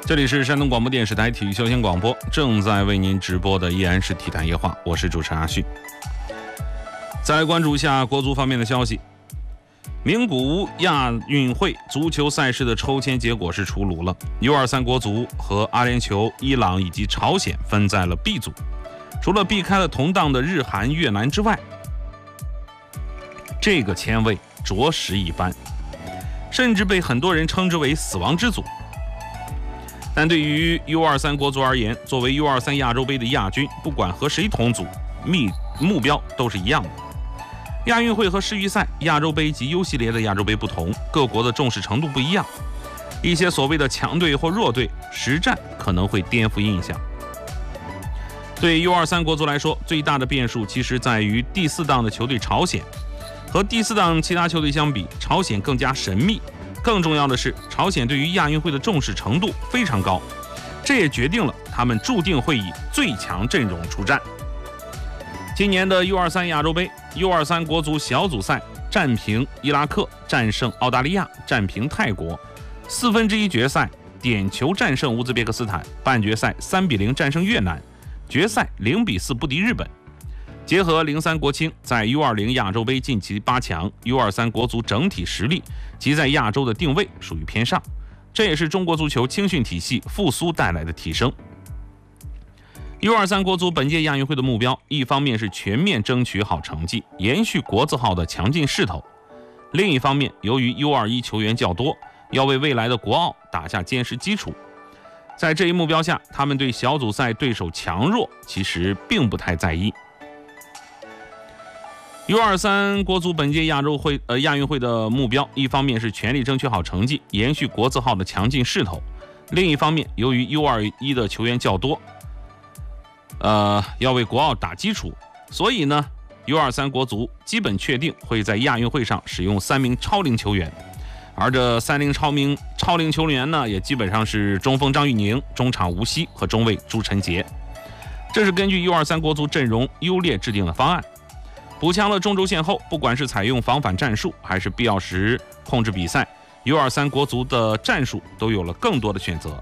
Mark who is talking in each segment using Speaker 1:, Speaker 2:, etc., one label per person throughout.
Speaker 1: 这里是山东广播电视台体育休闲广播，正在为您直播的依然是体坛夜话，我是主持人阿旭。再来关注一下国足方面的消息。名古屋亚运会足球赛事的抽签结果是出炉了 ，U23 国足和阿联酋、伊朗以及朝鲜分在了 B 组，除了避开了同档的日韩、越南之外，这个签位着实一般，甚至被很多人称之为死亡之组。但对于 U23 国足而言，作为 U23 亚洲杯的亚军，不管和谁同组，目标都是一样的。亚运会和世预赛、亚洲杯及 U 系列的亚洲杯不同，各国的重视程度不一样，一些所谓的强队或弱队，实战可能会颠覆印象。对 U23 国足来说，最大的变数其实在于第4档的球队朝鲜，和第4档其他球队相比，朝鲜更加神秘。更重要的是，朝鲜对于亚运会的重视程度非常高，这也决定了他们注定会以最强阵容出战。今年的 U23 亚洲杯 ，U23 国足小组赛战平伊拉克，战胜澳大利亚，战平泰国；1/4决赛点球战胜乌兹别克斯坦，半决赛3-0战胜越南，决赛0-4不敌日本。结合03国青在 U20 亚洲杯晋级8强 ，U23 国足整体实力及在亚洲的定位属于偏上，这也是中国足球青训体系复苏带来的提升。U23 国足本届亚运会的目标，一方面是全面争取好成绩，延续国字号的强劲势头；另一方面，由于 U21 球员较多，要为未来的国奥打下坚实基础。在这一目标下，他们对小组赛对手强弱其实并不太在意。U23 国足本届亚运会的目标，一方面是全力争取好成绩，延续国字号的强劲势头；另一方面，由于 U21 的球员较多，要为国奥打基础，所以呢 ，U23 国足基本确定会在亚运会上使用3名超龄球员，而这3名超龄球员呢，也基本上是中锋张玉宁、中场吴曦和中卫朱晨杰。这是根据 U23 国足阵容优劣制定的方案。补强了中轴线后，不管是采用防反战术，还是必要时控制比赛， U23 国足的战术都有了更多的选择。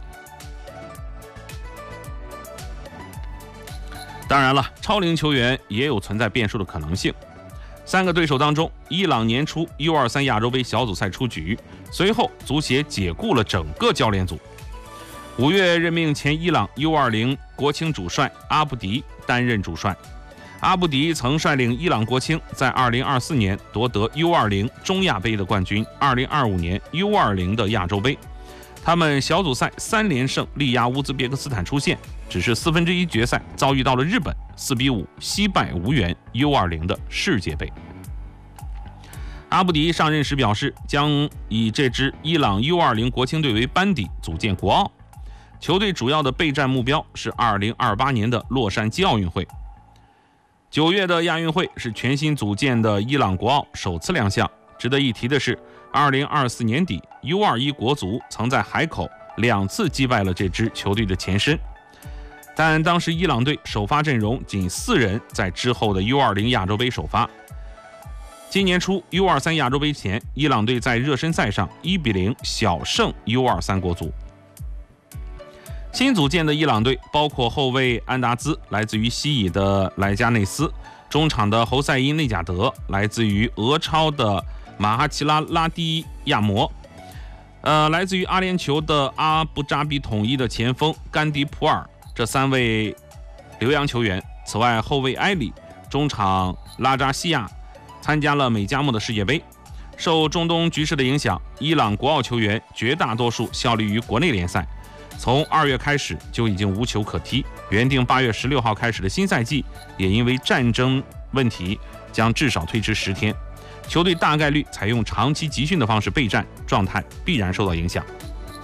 Speaker 1: 当然了，超龄球员也有存在变数的可能性。3个对手当中，伊朗年初 U23 亚洲杯小组赛出局，随后足协解雇了整个教练组。5月任命前伊朗 U20 国青主帅阿布迪担任主帅。阿布迪曾率领伊朗国青在2024年夺得 U20 中亚杯的冠军，2025年 U20 的亚洲杯。他们小组赛3连胜力压乌兹别克斯坦出线，只是1/4决赛遭遇到了日本，4-5惜败无缘 U20 的世界杯。阿布迪上任时表示，将以这支伊朗 U20 国青队为班底组建国奥，球队主要的备战目标是2028年的洛杉矶奥运会。9月的亚运会是全新组建的伊朗国奥首次亮相。值得一提的是，2024年底 U21 国足曾在海口2次击败了这支球队的前身，但当时伊朗队首发阵容仅4人在之后的 U20 亚洲杯首发。今年初 U23 亚洲杯前，伊朗队在热身赛上1-0小胜 U23 国足。新组建的伊朗队包括后卫安达兹，来自于西乙的莱加内斯；中场的侯赛因内贾德，来自于俄超的马哈奇拉拉蒂亚摩；来自于阿联酋的阿布扎比统一的前锋甘迪普尔，这3位留洋球员。此外，后卫埃里、中场拉扎西亚参加了美加墨的世界杯。受中东局势的影响，伊朗国奥球员绝大多数效力于国内联赛。从2月开始就已经无球可踢，原定8月16号开始的新赛季也因为战争问题将至少推迟10天，球队大概率采用长期集训的方式备战，状态必然受到影响。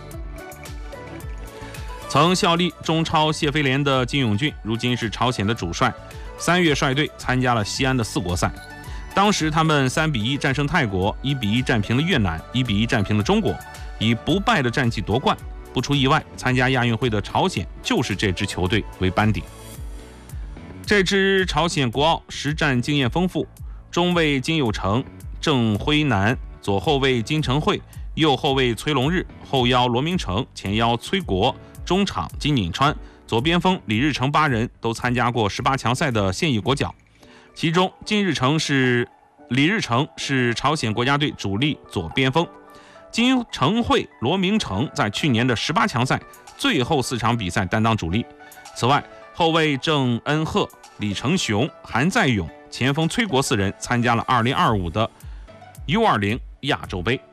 Speaker 1: 曾效力中超谢菲联的金永俊，如今是朝鲜的主帅，3月率队参加了西安的4国赛，当时他们3-1战胜泰国，1-1战平了越南，1-1战平了中国，以不败的战绩夺冠。不出意外，参加亚运会的朝鲜就是这支球队为班底。这支朝鲜国奥实战经验丰富，中卫金有成、郑辉南，左后卫金承惠，右后卫崔龙日，后腰罗明成，前腰崔国， 中场金井川、左边锋李日成8人都参加过18强赛的现役国脚，其中李日成是朝鲜国家队主力左边锋，金成惠、罗明成在去年的18强赛最后4场比赛担当主力。此外，后卫郑恩赫、李成雄、韩在勇、前锋崔国4人参加了2025的 U20 亚洲杯。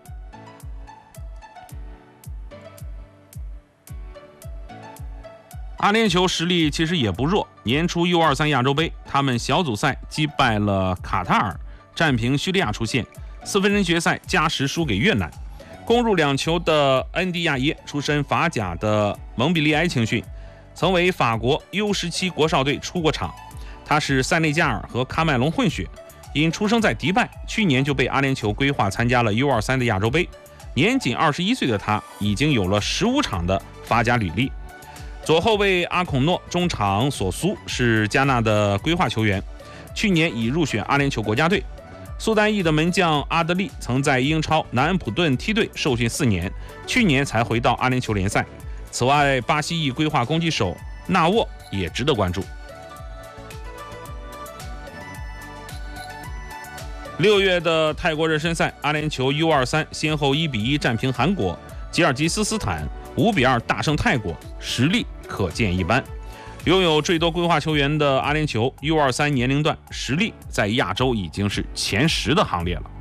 Speaker 1: 阿联酋实力其实也不弱，年初 U23 亚洲杯，他们小组赛击败了卡塔尔，战平叙利亚出线，4分之决赛加时输给越南。攻入2球的恩迪亚耶，出身法甲的蒙彼利埃青训，曾为法国 U17 国少队出过场。他是塞内加尔和喀麦隆混血，因出生在迪拜，去年就被阿联酋规划参加了 U23 的亚洲杯。年仅21岁的他，已经有了15场的法甲履历。左后卫阿孔诺、中场索苏是加纳的规划球员，去年已入选阿联酋国家队。苏丹裔的门将阿德利曾在英超南安普顿梯队受训4年，去年才回到阿联酋联赛。此外，巴西裔规划攻击手纳沃也值得关注。6月的泰国热身赛，阿联酋 U23 先后1比1战平韩国，吉尔吉斯斯坦5比2大胜泰国，实力可见一斑。拥有最多规划球员的阿联酋 U23 年龄段实力在亚洲已经是前10的行列了。